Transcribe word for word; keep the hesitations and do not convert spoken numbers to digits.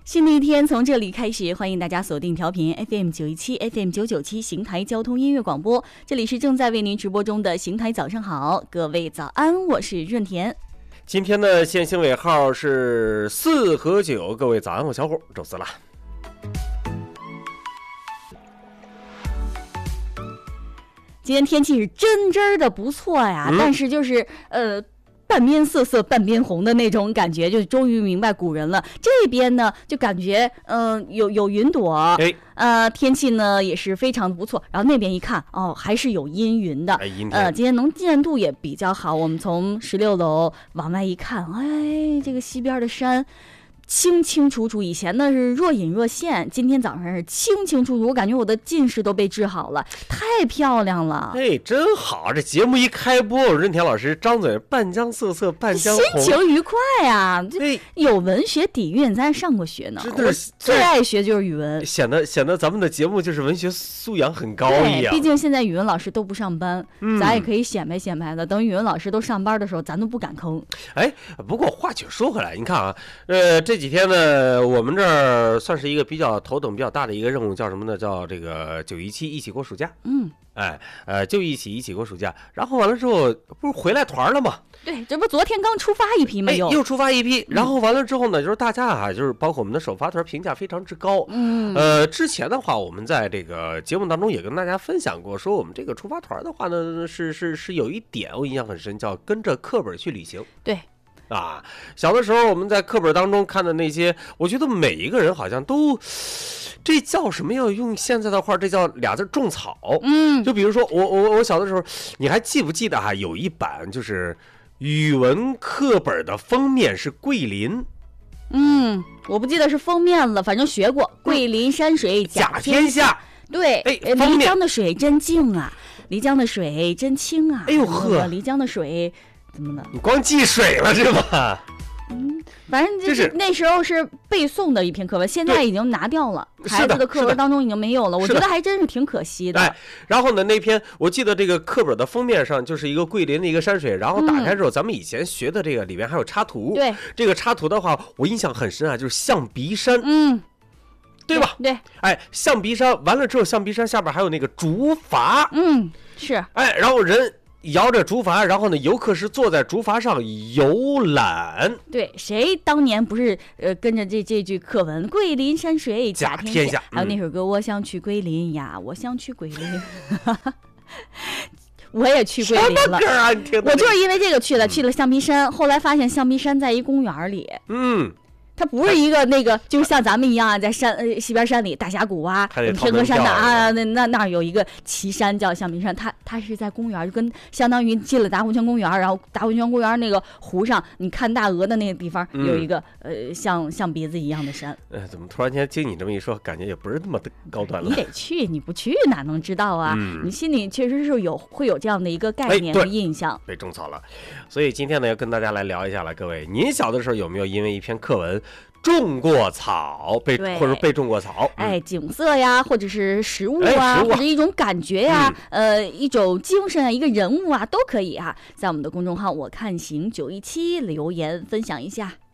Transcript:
新的一天从这里开始，欢迎大家锁定调频 F M 九一七 F M 九九七邢台交通音乐广播，这里是正在为您直播中的邢台早上好，各位早安，我是润田。 今天的线性尾号是四和九，各位早安，我小虎，周四了。 今天天气是真真的不错呀，嗯、但是就是呃。半边瑟瑟半边红的那种感觉，就终于明白古人了。这边呢就感觉嗯、呃、有有云朵，哎，呃天气呢也是非常的不错。然后那边一看哦，还是有阴云的， 哎、 呃今天能见度也比较好。我们从十六楼往外一看，哎，这个西边的山清清楚楚，以前呢是若隐若现，今天早上是清清楚楚，我感觉我的近视都被治好了，太漂亮了。 哎，真好！这节目一开播，润田老师张嘴半江瑟瑟半江红， 心情愉快啊！这有文学底蕴，咱上过学呢。我最爱学就是语文， 显得显得咱们的节目就是文学素养很高一样。 毕竟现在语文老师都不上班，嗯、咱也可以显摆显摆的。等语文老师都上班的时候，咱都不敢吭。 哎，不过话却说回来，你看啊，呃，这几天呢，我们这儿算是一个比较头等比较大的一个任务，叫什么呢？叫这个九一七一起过暑假。嗯，哎，呃，就一起一起过暑假。然后完了之后，不是回来团了吗？ 对，这不昨天刚出发一批吗？ 又又出发一批。然后完了之后呢，就是大家啊，就是包括我们的首发团评价非常之高。嗯，呃，之前的话，我们在这个节目当中也跟大家分享过，说我们这个出发团的话呢，是是是有一点我印象很深，叫跟着课本去旅行。 对。 啊，小的时候我们在课本当中看的那些，我觉得每一个人好像都，这叫什么？要用现在的话，这叫俩字种草。嗯，就比如说我我我小的时候，你还记不记得哈、啊？有一版就是语文课本的封面是桂林。 嗯，我不记得是封面了，反正学过桂林山水甲天下。对，哎，漓江的水真静啊，漓江的水真清啊。 哎呦呵， 漓江的水。怎么了？ 你光记水了是吧？ 嗯，反正就是那时候是背诵的一篇课文，现在已经拿掉了，孩子的课文当中已经没有了，我觉得还真是挺可惜的。 哎，然后呢，那篇我记得这个课本的封面上就是一个桂林的一个山水，然后打开之后，嗯、咱们以前学的这个里面还有插图。 对， 这个插图的话，我印象很深啊，就是象鼻山。 嗯。 对吧？ 对， 哎，象鼻山完了之后，象鼻山下边还有那个竹筏。 嗯，是。 哎，然后人摇着竹筏，然后呢，游客是坐在竹筏上游览。 对，谁当年不是呃跟着这这句课文“桂林山水甲天下”，还有那首歌“我想去桂林呀，我想去桂林”。我也去桂林了， 啊、 我就是因为这个去了，去了象鼻山，后来发现象鼻山在一公园里。嗯。它不是一个那个，就像咱们一样，在山呃西边山里大峡谷啊，天河山的啊，那那那有一个岐山叫象鼻山，它它是在公园，就跟相当于进了达温泉公园，然后达温泉公园那个湖上，你看大鹅的那个地方有一个、嗯、呃像像鼻子一样的山。 呃，怎么突然间听你这么一说，感觉也不是那么的高端了。 你得去，你不去哪能知道啊？嗯、你心里确实是有会有这样的一个概念和印象。 哎、被种草了，所以今天呢要跟大家来聊一下了，各位，您小的时候有没有因为一篇课文种过草，被或者被种过草？ 嗯、哎，景色呀，或者是食物啊， 哎、物或者一种感觉呀，嗯、呃，一种精神啊，一个人物啊，都可以啊，在我们的公众号“我看行九一七”留言分享一下。